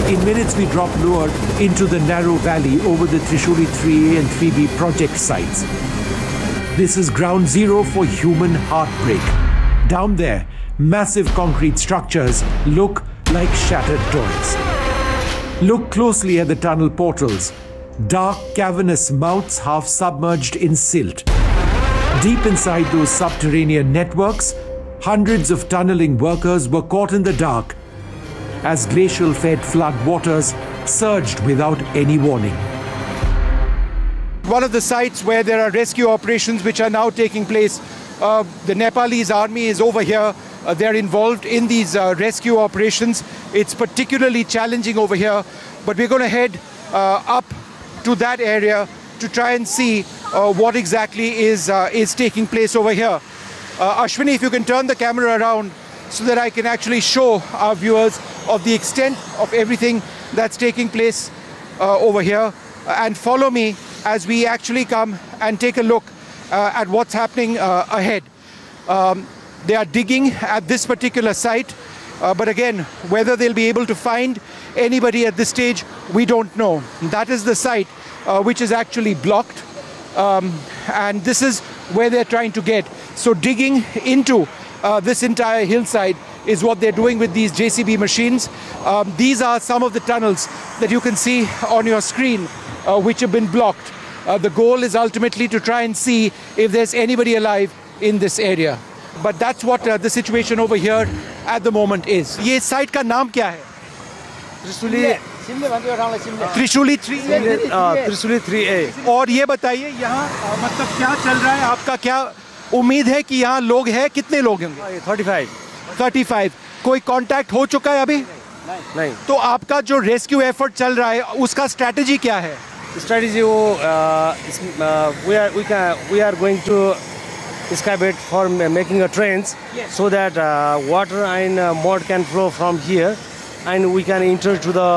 In minutes, we drop lower into the narrow valley over the Trishuli 3A and 3B project sites. This is ground zero for human heartbreak. Down there, massive concrete structures look like shattered toys. Look closely at the tunnel portals. Dark, cavernous mouths half submerged in silt. Deep inside those subterranean networks, hundreds of tunneling workers were caught in the dark as glacial-fed flood waters surged without any warning. One of the sites where there are rescue operations which are now taking place, the Nepalese army is over here. They're involved in these rescue operations. It's particularly challenging over here, but we're going to head up to that area to try and see what exactly is taking place over here. Ashwini, if you can turn the camera around so that I can actually show our viewers of the extent of everything that's taking place over here, and follow me as we actually come and take a look at what's happening ahead. They are digging at this particular site, but again, whether they'll be able to find anybody at this stage, we don't know. That is the site which is actually blocked, and this is where they're trying to get. So digging into this entire hillside is what they're doing with these JCB machines. These are some of the tunnels that you can see on your screen which have been blocked. The goal is ultimately to try and see if there's anybody alive in this area. But that's what the situation over here at the moment is. ये site का नाम क्या है? Trishuli 3A। Trishuli 3A। और ये बताइए यहाँ मतलब क्या चल रहा है, आपका क्या उम्मीद है कि यहाँ लोग हैं, कितने लोग होंगे? 35। कोई कांटेक्ट हो चुका है अभी? नहीं। तो आपका जो रेस्क्यू एफर्ट चल रहा है उसका स्ट्रेटजी क्या है? Strategy, we are going to excavate for making a trench, so that water and mud can flow from here, and we can enter to the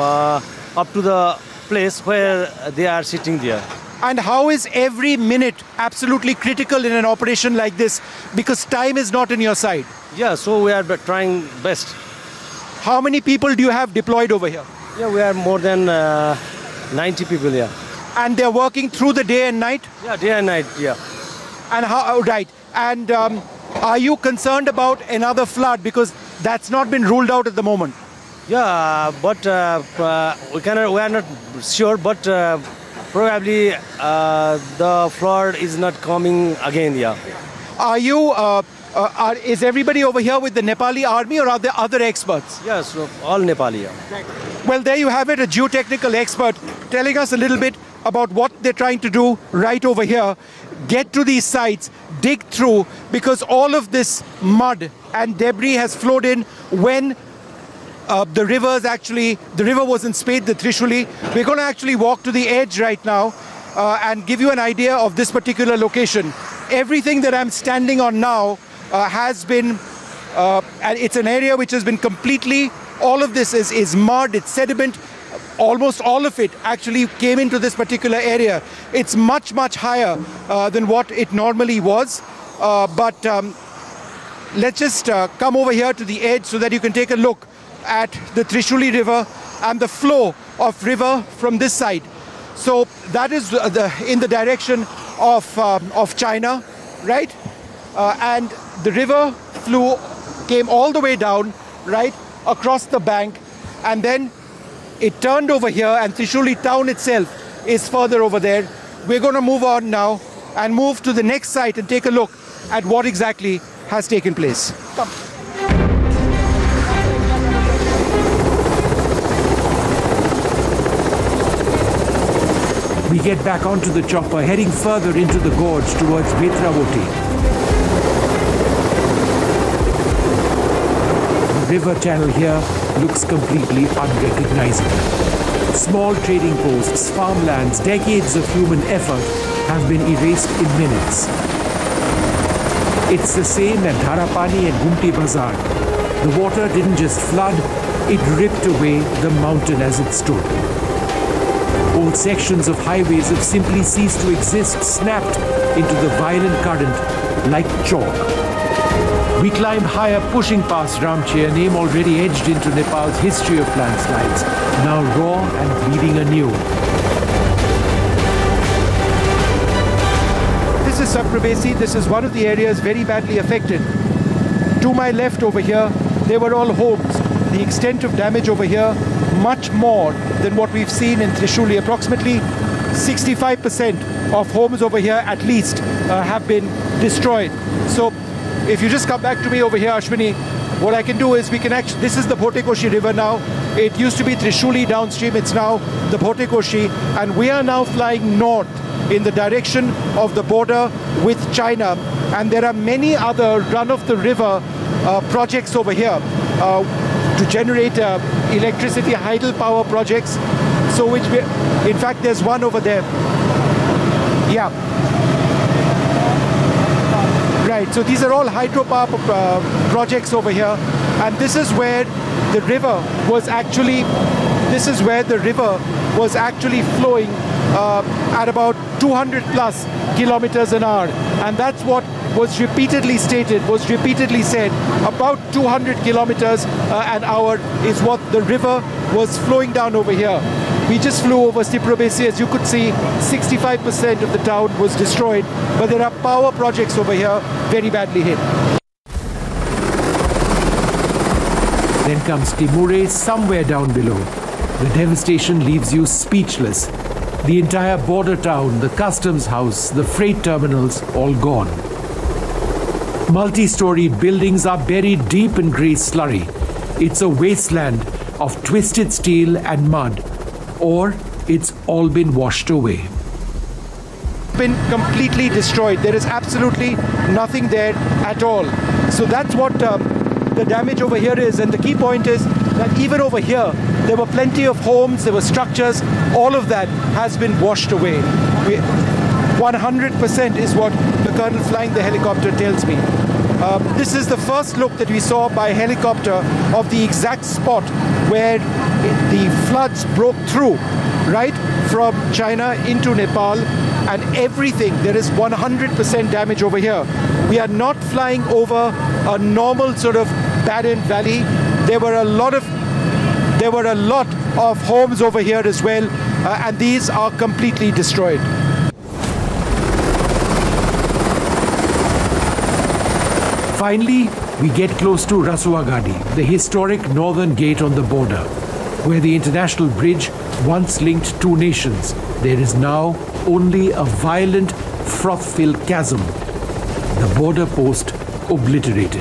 up to the place where they are sitting there. And how is every minute absolutely critical in an operation like this, because time is not in your side? Yeah, so we are trying best. How many people do you have deployed over here? Yeah, we are more than 90 people here. And they're working through the day and night? Yeah, day and night, yeah. And how, right. And are you concerned about another flood? Because that's not been ruled out at the moment. Yeah, but we are not sure, but probably the flood is not coming again, yeah. Are you, is everybody over here with the Nepali army, or are there other experts? Yes, all Nepali, yeah. Well, there you have it, a geotechnical expert telling us a little bit about what they're trying to do right over here. Get to these sites, dig through, because all of this mud and debris has flowed in when the river was in spate, the Trishuli. We're going to actually walk to the edge right now and give you an idea of this particular location. Everything that I'm standing on now has been, and it's an area which has been completely, all of this is mud, it's sediment. Almost all of it actually came into this particular area. It's much, much higher than what it normally was. But let's just come over here to the edge so that you can take a look at the Trishuli River and the flow of river from this side. So that is in the direction of China, right? And the river came all the way down, right, across the bank, and then it turned over here, and Trishuli town itself is further over there. We're going to move on now and move to the next site and take a look at what exactly has taken place. Come. We get back onto the chopper, heading further into the gorge towards Betravoti. The river channel here looks completely unrecognizable. Small trading posts, farmlands, decades of human effort have been erased in minutes. It's the same at Dharapani and Gumti Bazar. The water didn't just flood, it ripped away the mountain as it stood. Old sections of highways have simply ceased to exist, snapped into the violent current like chalk. We climb higher, pushing past Ramche, a name already edged into Nepal's history of landslides, now raw and bleeding anew. This is Saprabesi. This is one of the areas very badly affected. To my left over here, they were all homes. The extent of damage over here, much more than what we've seen in Trishuli. Approximately 65% of homes over here at least have been destroyed. So if you just come back to me over here, Ashwini, what I can do is we can actually, this is the Bhotekoshi river now. It used to be Trishuli downstream, it's now the Bhotekoshi, and we are now flying north in the direction of the border with China. And there are many other run-of-the-river projects over here to generate electricity, hydel power projects. So which we, in fact, there's one over there. Yeah. Right, so these are all hydropower projects over here, and this is where the river was actually, flowing at about 200 plus kilometers an hour, and that's what was repeatedly stated, was repeatedly said. About 200 kilometers an hour is what the river was flowing down over here. We just flew over Saprabesi. As you could see, 65% of the town was destroyed, but there are power projects over here very badly hit. Then comes Timure, somewhere down below. The devastation leaves you speechless. The entire border town, the customs house, the freight terminals, all gone. Multi-story buildings are buried deep in grey slurry. It's a wasteland of twisted steel and mud. Or it's all been washed away. Been completely destroyed. There is absolutely nothing there at all. So that's what the damage over here is. And the key point is that even over here, there were plenty of homes, there were structures. All of that has been washed away. 100% is what the colonel flying the helicopter tells me. This is the first look that we saw by helicopter of the exact spot where the floods broke through, right from China into Nepal, and everything. There is 100% damage over here. We are not flying over a normal sort of barren valley. There were a lot of homes over here as well, and these are completely destroyed. Finally, we get close to Rasuagadi, the historic northern gate on the border, where the international bridge once linked two nations. There is now only a violent, froth-filled chasm. The border post obliterated.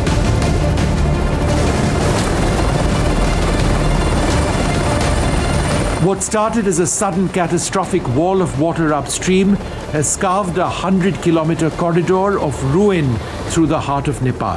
What started as a sudden catastrophic wall of water upstream has carved a 100-kilometer corridor of ruin through the heart of Nepal.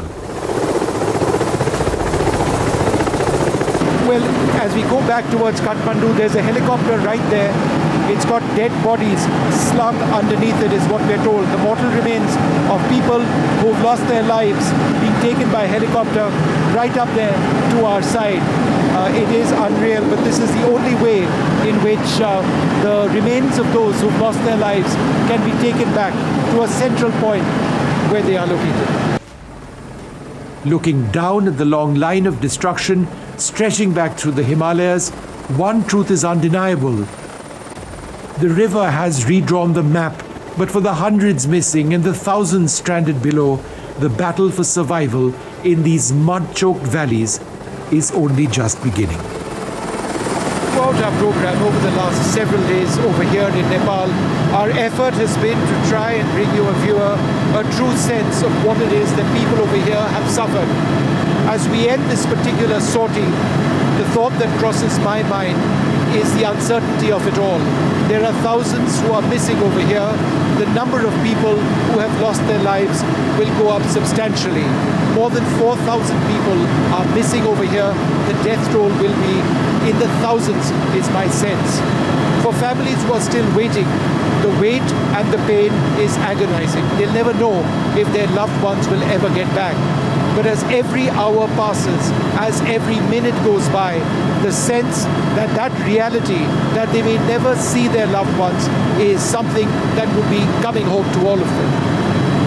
Well, as we go back towards Kathmandu, there's a helicopter right there. It's got dead bodies slung underneath it, is what we're told. The mortal remains of people who've lost their lives being taken by helicopter right up there to our side. It is unreal, but this is the only way in which the remains of those who've lost their lives can be taken back to a central point where they are located. Looking down at the long line of destruction stretching back through the Himalayas, one truth is undeniable. The river has redrawn the map, but for the hundreds missing and the thousands stranded below, the battle for survival in these mud-choked valleys is only just beginning. Throughout our program over the last several days over here in Nepal, our effort has been to try and bring you a true sense of what it is that people over here have suffered. As we end this particular sortie, the thought that crosses my mind is the uncertainty of it all. There are thousands who are missing over here. The number of people who have lost their lives will go up substantially. More than 4,000 people are missing over here. The death toll will be in the thousands, is my sense. For families who are still waiting, the wait and the pain is agonizing. They'll never know if their loved ones will ever get back. But as every hour passes, as every minute goes by, the sense that that reality, that they may never see their loved ones, is something that will be coming home to all of them.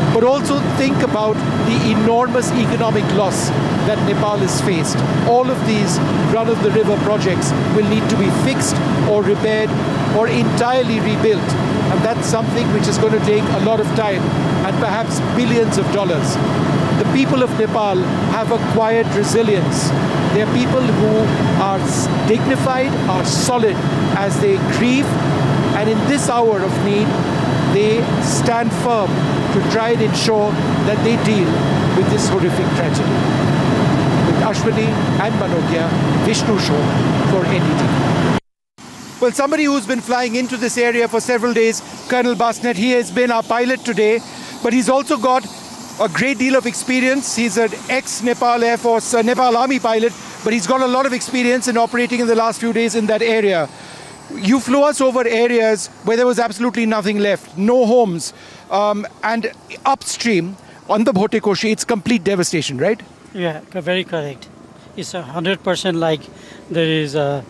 but also think about the enormous economic loss that Nepal has faced. All of these run-of-the-river projects will need to be fixed or repaired or entirely rebuilt. And that's something which is going to take a lot of time and perhaps billions of dollars. The people of Nepal have acquired resilience. They are people who are dignified, are solid as they grieve, and in this hour of need, they stand firm to try and ensure that they deal with this horrific tragedy. With Ashwini and Manokya, Vishnu Show for NDTV. Well, somebody who's been flying into this area for several days, Colonel Basnet, he has been our pilot today, but he's also got a great deal of experience. He's an ex-Nepal Air Force, Nepal Army pilot, but he's got a lot of experience in operating in the last few days in that area. You flew us over areas where there was absolutely nothing left, no homes, and upstream on the Bhote Koshi, it's complete devastation, right? Yeah, very correct. It's 100% like there is the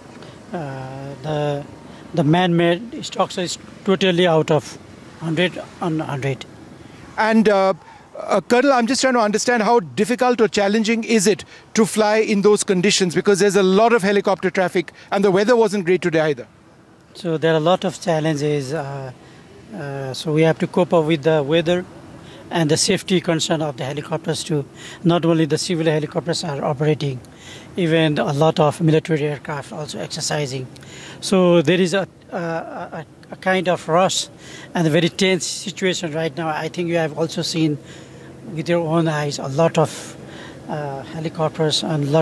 man-made structure is totally out of 100 on 100. And Colonel, I'm just trying to understand how difficult or challenging is it to fly in those conditions, because there's a lot of helicopter traffic and the weather wasn't great today either. So there are a lot of challenges. So we have to cope up with the weather and the safety concern of the helicopters too. Not only the civil helicopters are operating, even a lot of military aircraft also exercising. So there is a kind of rush and a very tense situation right now. I think you have also seen with your own eyes a lot of helicopters and